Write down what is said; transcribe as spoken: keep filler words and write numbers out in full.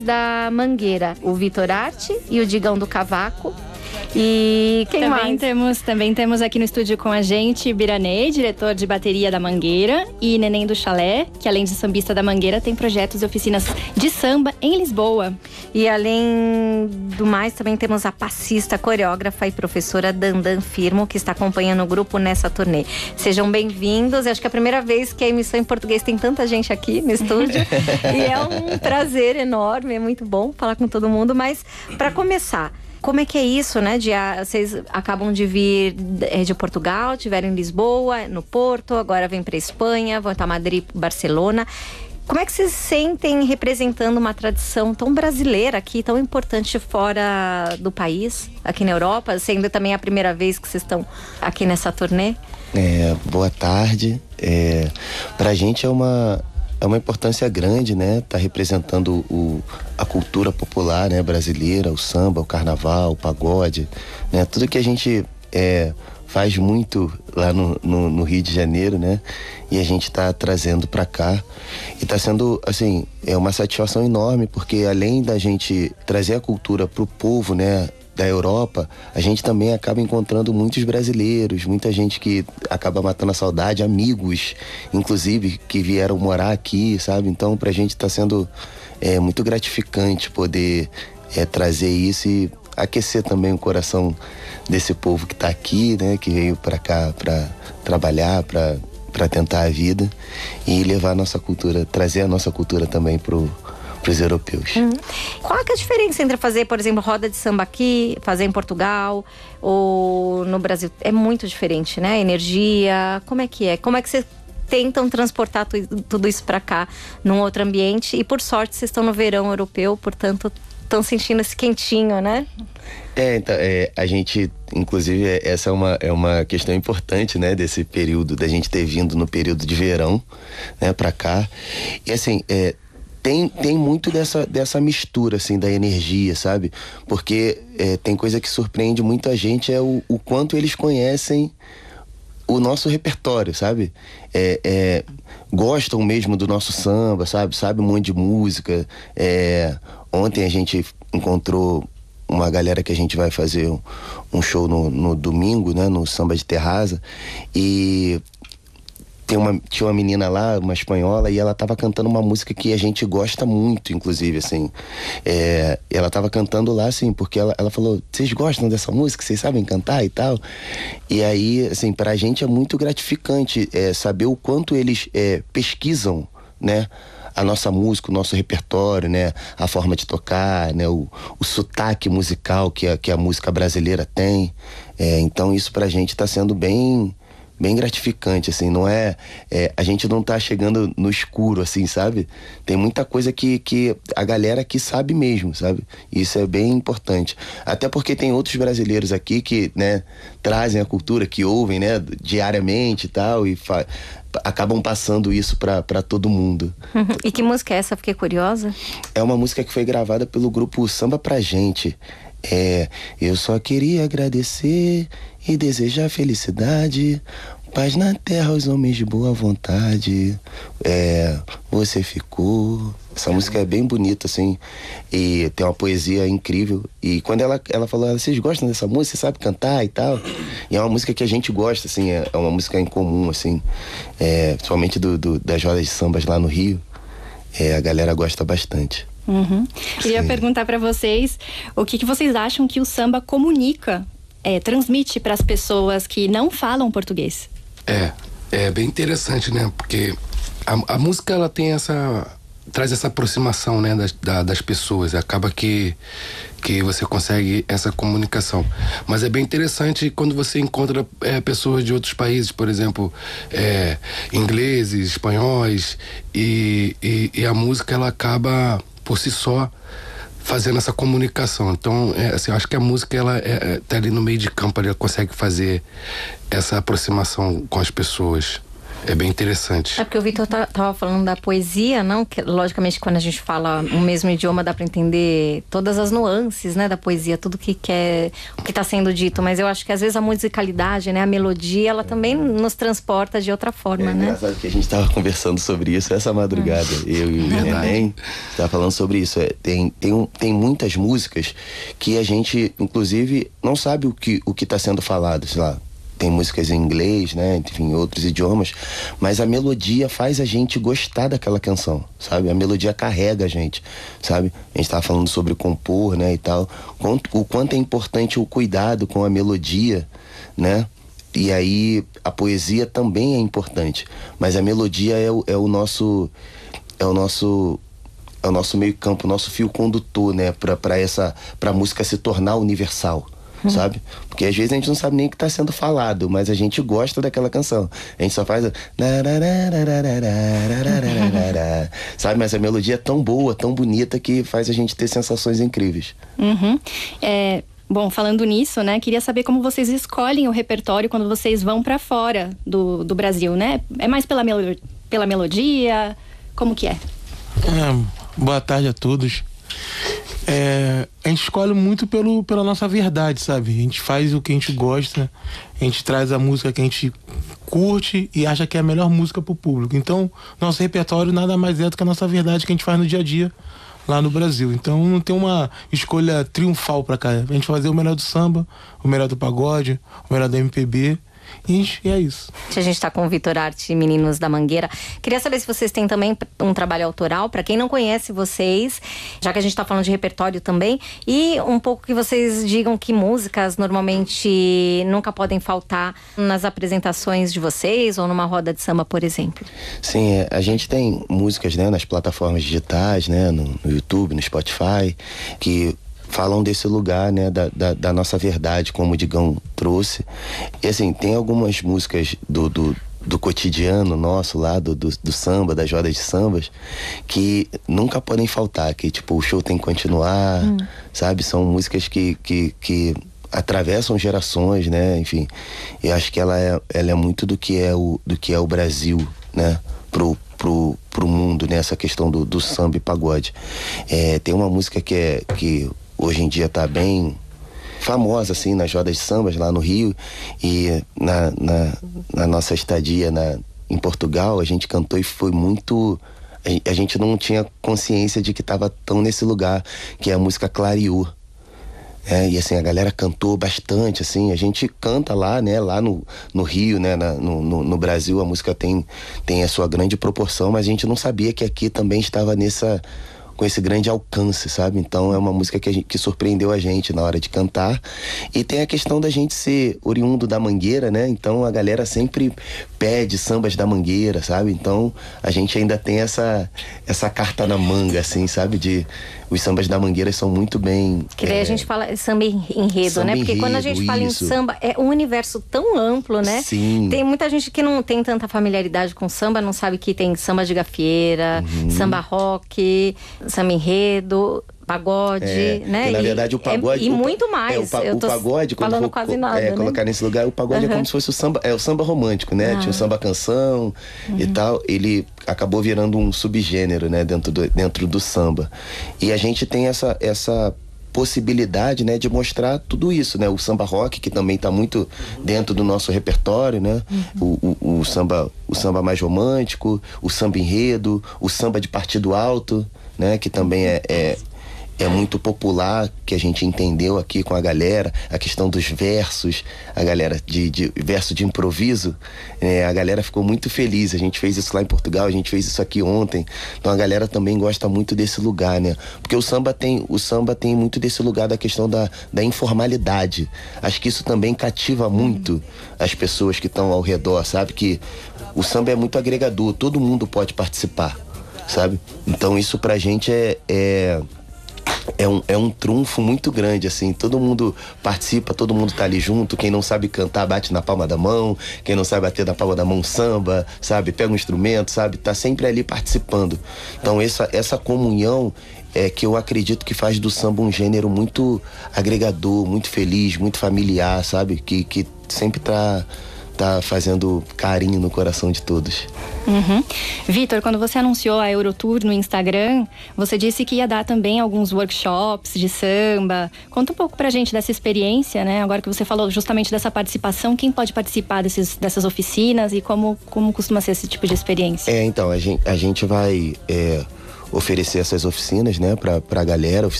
da Mangueira, o Vitor Arte e o Digão do Cavaco. E quem também mais? Temos, também temos aqui no estúdio com a gente Biranei, diretor de bateria da Mangueira, e Neném do Chalé, que além de sambista da Mangueira, tem projetos e oficinas de samba em Lisboa. E além do mais, também temos a passista, coreógrafa e professora Dandan Firmo, que está acompanhando o grupo nessa turnê. Sejam bem-vindos. Acho que é a primeira vez que a emissão em português tem tanta gente aqui no estúdio. E é um prazer enorme, é muito bom falar com todo mundo. Mas, para começar, como é que é isso, né? De, a, vocês acabam de vir é, de Portugal, estiveram em Lisboa, no Porto, agora vem para Espanha, vão estar Madrid, Barcelona. Como é que vocês se sentem representando uma tradição tão brasileira aqui, tão importante fora do país, aqui na Europa, sendo também a primeira vez que vocês estão aqui nessa turnê? É, boa tarde. É, pra gente é uma... É uma importância grande, né? Tá representando o, a cultura popular, né? Brasileira, o samba, o carnaval, o pagode, né? Tudo que a gente é, faz muito lá no, no, no Rio de Janeiro, né? E a gente tá trazendo pra cá. E tá sendo, assim, é uma satisfação enorme, porque além da gente trazer a cultura pro povo, né? Da Europa, a gente também acaba encontrando muitos brasileiros, muita gente que acaba matando a saudade, amigos, inclusive, que vieram morar aqui, sabe? Então, pra gente tá sendo é, muito gratificante poder é, trazer isso e aquecer também o coração desse povo que tá aqui, né? Que veio pra cá pra trabalhar, pra, pra tentar a vida e levar a nossa cultura, trazer a nossa cultura também pro para os europeus. Uhum. Qual é a diferença entre fazer, por exemplo, roda de samba aqui, fazer em Portugal ou no Brasil? É muito diferente, né? Energia, como é que é? Como é que vocês tentam transportar tu, tudo isso para cá, num outro ambiente? E por sorte vocês estão no verão europeu, portanto estão sentindo esse quentinho, né? É, então, é, a gente, inclusive, é, essa é uma, é uma questão importante, né? Desse período, da gente ter vindo no período de verão, né? Para cá. E assim, é, Tem, tem muito dessa, dessa mistura, assim, da energia, sabe? Porque é, tem coisa que surpreende muito a gente, é o, o quanto eles conhecem o nosso repertório, sabe? É, é, gostam mesmo do nosso samba, sabe? Sabe um monte de música. É, ontem a gente encontrou uma galera que a gente vai fazer um, um show no, no domingo, né? No Samba de Terraza. E... Tem uma, tinha uma menina lá, uma espanhola, e ela tava cantando uma música que a gente gosta muito, inclusive, assim. É, ela tava cantando lá, assim, porque ela, ela falou, vocês gostam dessa música? Vocês sabem cantar e tal? E aí, assim, pra gente é muito gratificante é, saber o quanto eles é, pesquisam, né? A nossa música, o nosso repertório, né? A forma de tocar, né? O, o sotaque musical que a, que a música brasileira tem. É, então isso pra gente tá sendo bem... bem gratificante, assim, não é, é... A gente não tá chegando no escuro, assim, sabe? Tem muita coisa que, que a galera aqui sabe mesmo, sabe? Isso é bem importante. Até porque tem outros brasileiros aqui que, né, trazem a cultura, que ouvem, né, diariamente e tal, e fa... acabam passando isso pra, pra todo mundo. Uhum. E que música é essa? Fiquei curiosa. É uma música que foi gravada pelo grupo Samba Pra Gente. É, eu só queria agradecer e desejar felicidade, paz na terra aos homens de boa vontade. É, você ficou. Essa música é bem bonita, assim, e tem uma poesia incrível. E quando ela, ela falou, vocês gostam dessa música? Você sabe cantar e tal? E é uma música que a gente gosta, assim, é, é uma música em comum, assim, é, principalmente do, do, das rodas de sambas lá no Rio. É, a galera gosta bastante. Uhum. Queria Sim. perguntar para vocês o que, que vocês acham que o samba comunica, é, transmite para as pessoas que não falam português. É, é bem interessante, né? Porque a, a música, ela tem essa... traz essa aproximação, né, das, da, das pessoas. Acaba que, que você consegue essa comunicação. Mas é bem interessante quando você encontra é, pessoas de outros países, por exemplo, é, ingleses, espanhóis, e, e, e a música, ela acaba por si só fazendo essa comunicação. Então, é, assim, eu acho que a música, ela é, é, tá ali no meio de campo, ela consegue fazer essa aproximação com as pessoas. é bem interessante. É porque o Vitor tava falando da poesia, não? Que, logicamente, quando a gente fala o mesmo idioma, dá para entender todas as nuances, né, da poesia, tudo que quer, o que está sendo dito. Mas eu acho que às vezes a musicalidade, né, a melodia, ela também nos transporta de outra forma, é né? É engraçado que a gente estava conversando sobre isso essa madrugada. Hum. Eu e o Neném estava falando sobre isso. É, tem, tem, um, tem muitas músicas que a gente, inclusive, não sabe o que o que está sendo falado, sei lá. Tem músicas em inglês, né, enfim, outros idiomas, mas a melodia faz a gente gostar daquela canção, sabe? A melodia carrega a gente, sabe? A gente tava falando sobre compor, né, e tal. O quanto é importante o cuidado com a melodia, né? E aí a poesia também é importante, mas a melodia é o, é o nosso é o nosso é o nosso meio campo, o nosso fio condutor, né, para para essa para a música se tornar universal. Sabe? Porque às vezes a gente não sabe nem o que está sendo falado, mas a gente gosta daquela canção. A gente só faz... Sabe? Mas a melodia é tão boa, tão bonita, que faz a gente ter sensações incríveis. Uhum. É... Bom, falando nisso, né, queria saber como vocês escolhem o repertório quando vocês vão para fora do, do Brasil, né? É mais pela, melo... pela melodia? Como que é? é? Boa tarde a todos. É, a gente escolhe muito pelo, pela nossa verdade, sabe? A gente faz o que a gente gosta, a gente traz a música que a gente curte e acha que é a melhor música pro público. Então, nosso repertório nada mais é do que a nossa verdade que a gente faz no dia a dia lá no Brasil. Então, não tem uma escolha triunfal pra cá. A gente fazer o melhor do samba, o melhor do pagode, o melhor do M P B. E é isso. A gente está com o Vitor Arte, Meninos da Mangueira. Queria saber se vocês têm também um trabalho autoral, para quem não conhece vocês, já que a gente está falando de repertório também, e um pouco que vocês digam que músicas normalmente nunca podem faltar nas apresentações de vocês ou numa roda de samba, por exemplo. Sim, a gente tem músicas, né, nas plataformas digitais, né, no, no YouTube, no Spotify, que falam desse lugar, né, da, da, da nossa verdade, como o Digão trouxe. E assim, tem algumas músicas do, do, do cotidiano nosso lá, do, do, do samba, das rodas de sambas, que nunca podem faltar, que tipo, o show tem que continuar, hum. sabe? São músicas que, que, que atravessam gerações, né, enfim. Eu acho que ela é, ela é muito do que é o, do que é o Brasil, né, pro pro, pro mundo, né, essa questão do, do samba e pagode. É, tem uma música que é... que hoje em dia tá bem famosa, assim, nas rodas de sambas lá no Rio, e na, na, na nossa estadia na, em Portugal, a gente cantou e foi muito... A, a gente não tinha consciência de que tava tão nesse lugar, que é a música Clareou. É, e assim, a galera cantou bastante, assim, a gente canta lá, né, lá no, no Rio, né, na, no, no, no Brasil, a música tem, tem a sua grande proporção, mas a gente não sabia que aqui também estava nessa... com esse grande alcance, sabe? Então é uma música que, a gente, que surpreendeu a gente na hora de cantar. E tem a questão da gente ser oriundo da Mangueira, né? Então a galera sempre pede sambas da Mangueira, sabe? Então a gente ainda tem essa, essa carta na manga, assim, sabe? De... Os sambas da Mangueira são muito bem... Que daí é... a gente fala samba enredo, samba né? Porque enredo, quando a gente fala isso. Em samba, é um universo tão amplo, né? Sim. Tem muita gente que não tem tanta familiaridade com samba, não sabe que tem samba de gafieira, uhum. samba rock, samba enredo... pagode, é, né? Que, na verdade, o pagode... É, e o, muito mais. É, o, pa, eu tô o pagode, quando falando for, quase nada, é, né? colocar nesse lugar, o pagode uhum. é como se fosse o samba, é o samba romântico, né? Ah. Tinha o samba canção uhum. e tal. Ele acabou virando um subgênero, né? Dentro do, dentro do samba. E a gente tem essa, essa possibilidade, né? De mostrar tudo isso, né? O samba rock, que também está muito dentro do nosso repertório, né? Uhum. O, o, o, samba, o samba mais romântico, o samba enredo, o samba de partido alto, né? Que também é... é É muito popular, que a gente entendeu aqui com a galera, a questão dos versos, a galera de, de verso de improviso, é, a galera ficou muito feliz. A gente fez isso lá em Portugal, a gente fez isso aqui ontem. Então a galera também gosta muito desse lugar, né? Porque o samba tem, o samba tem muito desse lugar da questão da, da informalidade. Acho que isso também cativa muito as pessoas que estão ao redor, sabe? Que o samba é muito agregador, todo mundo pode participar, sabe? Então isso pra gente é... é É um, é um trunfo muito grande, assim, todo mundo participa, todo mundo tá ali junto. Quem não sabe cantar bate na palma da mão, quem não sabe bater na palma da mão samba, sabe, pega um instrumento, sabe, tá sempre ali participando. Então essa, essa comunhão é que eu acredito que faz do samba um gênero muito agregador, muito feliz, muito familiar, sabe, que, que sempre tá, tá fazendo carinho no coração de todos. Uhum. Vitor, quando você anunciou a Eurotour no Instagram, você disse que ia dar também alguns workshops de samba. Conta um pouco pra gente dessa experiência, né? Agora que você falou justamente dessa participação, quem pode participar desses, dessas oficinas e como, como costuma ser esse tipo de experiência? É, então, a gente, a gente vai é, oferecer essas oficinas, né, pra, pra galera,